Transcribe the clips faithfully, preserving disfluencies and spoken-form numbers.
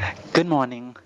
Good morning.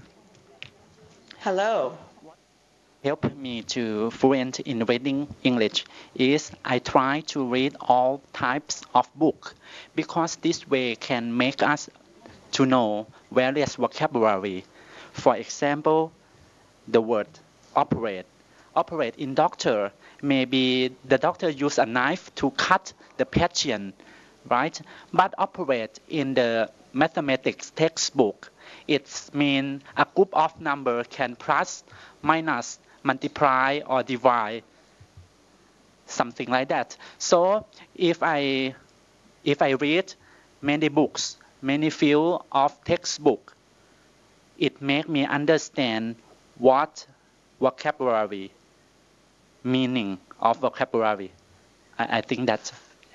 Hello. Help me to fluent in reading English is I try to read all types of book because this way can make us to know various vocabulary. For example, the word operate. Operate in doctor, maybe the doctor use a knife to cut the patient, right? But operate in the mathematics textbook, it means a group of number can plus, minus, multiply, or divide, something like that. So if I if I read many books, many field of textbook, it make me understand what vocabulary, meaning of vocabulary. I, I think that's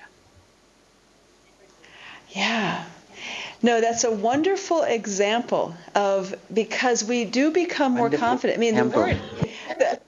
Yeah. No, that's a wonderful example of because we do become more wonderful confident. I mean, the example. word. The,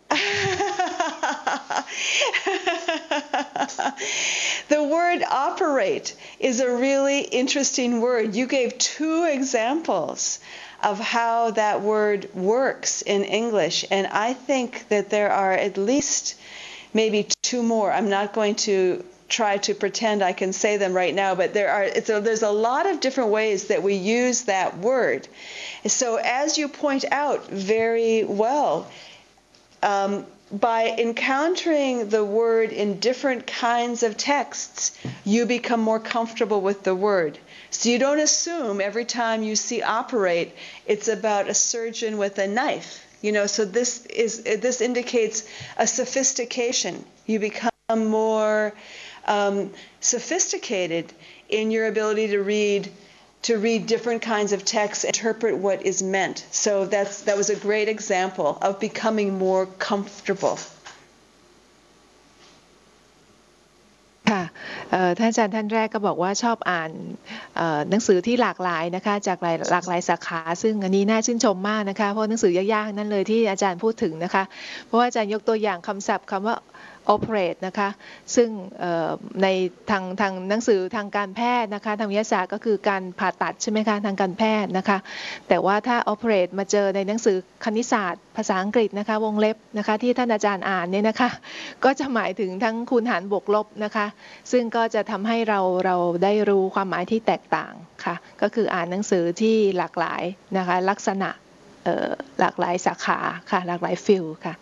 the word operate is a really interesting word. You gave two examples of how that word works in English, and I think that there are at least maybe two more. I'm not going to try to pretend I can say them right now, but there are it's a, there's a lot of different ways that we use that word. So as you point out very well, um, by encountering the word in different kinds of texts, you become more comfortable with the word. So you don't assume every time you see operate, it's about a surgeon with a knife. You know, so this is this indicates a sophistication. You become more um, sophisticated in your ability to read to read different kinds of texts and interpret what is meant. So that's that was a great example of becoming more comfortable. ค่ะเอ่อท่านอาจารย์ท่านแรกก็บอกว่าชอบอ่านเอ่อหนังสือที่หลากหลายนะคะจากหลายหลากหลายสาขาซึ่งอันนี้น่าชื่นชมมากนะคะเพราะหนังสือยากๆนั่นเลยที่อาจารย์พูดถึงนะคะเพราะว่าอาจารย์ยกตัวอย่างคำศัพท์คำว่า operate นะคะซึ่งในทางทางหนังสือทางการแพทย์นะคะทางวิทยาศาสตร์ก็คือการผ่าตัดใช่ไหมคะทางการแพทย์นะคะแต่ว่าถ้า operate มาเจอในหนังสือคณิตศาสตร์ภาษาอังกฤษนะคะวงเล็บนะคะที่ท่านอาจารย์อ่านเนี่ยนะคะก็จะหมายถึงทั้งคูณหารบวกลบนะคะซึ่งก็จะทำให้เราเราได้รู้ความหมายที่แตกต่างค่ะก็คืออ่านหนังสือที่หลากหลายนะคะลักษณะหลากหลายสาขาค่ะหลากหลายฟิลค่ะ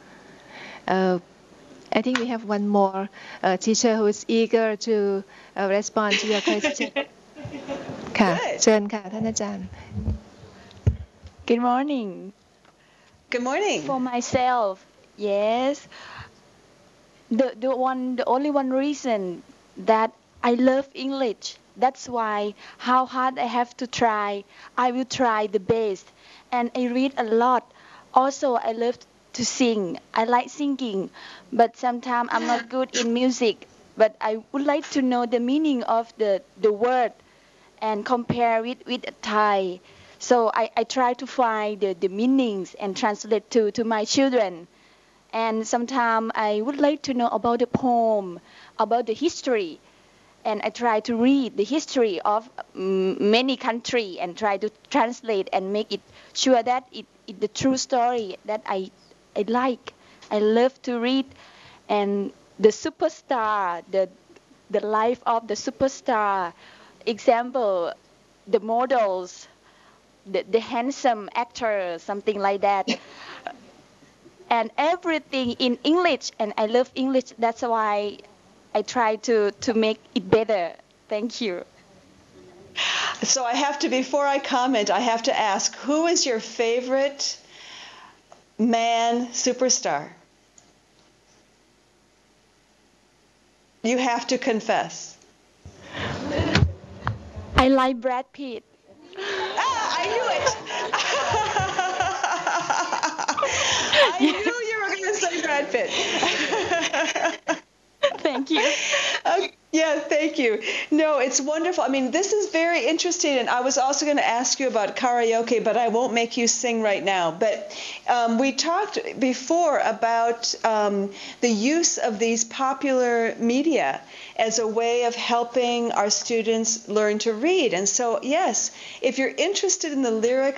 I think we have one more uh, teacher who is eager to uh, respond to your question. ค่ะเชิญค่ะท่านอาจารย์ Good morning. Good morning. For myself, yes. The the one the only one reason that I love English. That's why how hard I have to try, I will try the best. And I read a lot. Also, I love to sing. I like singing, but sometimes I'm not good in music. But I would like to know the meaning of the, the word and compare it with Thai. So I, I try to find the, the meanings and translate to, to my children. And sometimes I would like to know about the poem, about the history. And I try to read the history of many countries and try to translate and make it sure that it, it the true story that I I like. I love to read, and the superstar, the the life of the superstar. Example, the models, the, the handsome actor, something like that. And everything in English, and I love English. That's why I try to to make it better. Thank you. So I have to, before I comment, I have to ask, who is your favorite man superstar? You have to confess. I like Brad Pitt. Ah, I knew it. I knew you were going to say Brad Pitt. Thank you. Uh, yeah, thank you. No, it's wonderful. I mean, this is very interesting, and I was also going to ask you about karaoke, but I won't make you sing right now. But um, we talked before about um, the use of these popular media as a way of helping our students learn to read. And so, yes, if you're interested in the lyrics